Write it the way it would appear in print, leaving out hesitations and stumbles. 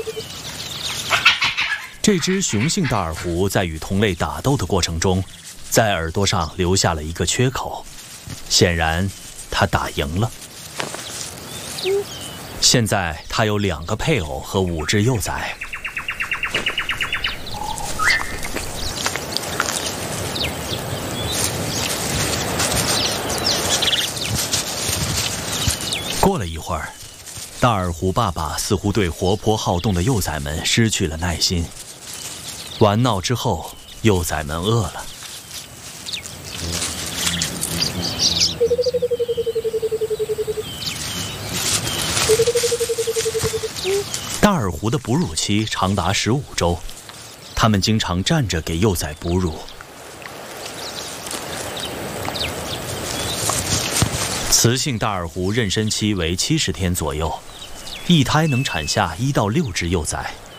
这只雄性大耳狐在与同类打斗的过程中，在耳朵上留下了一个缺口，显然它打赢了。现在它有2个配偶和5只幼崽。过了一会儿，大耳狐爸爸似乎对活泼好动的幼崽们失去了耐心。玩闹之后，幼崽们饿了。大耳狐的哺乳期长达15周，它们经常站着给幼崽哺乳。雌性大耳狐妊娠期为70天左右，一胎能产下1到6只幼崽。